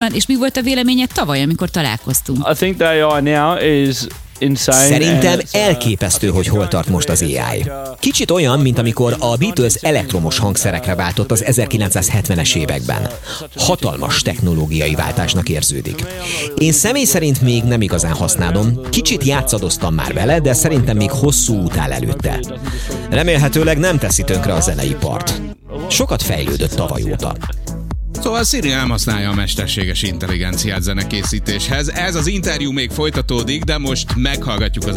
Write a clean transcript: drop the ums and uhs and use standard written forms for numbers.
van, és mi volt a véleményed tavaly, amikor találkoztunk? I think the AI now is insane. Szerintem elképesztő, hogy hol tart most az AI. Kicsit olyan, mint amikor a Beatles elektromos hangszerekre váltott az 1970-es években. Hatalmas technológiai váltásnak érződik. Én személy szerint még nem igazán használom, kicsit játszadoztam már vele, de szerintem még hosszú út áll előtte. Remélhetőleg nem teszi tönkre a zeneipart. Sokat fejlődött tavaly óta. Szóval Siri nem használja a mesterséges intelligenciát zenekészítéshez. Ez az interjú még folytatódik, de most meghallgatjuk az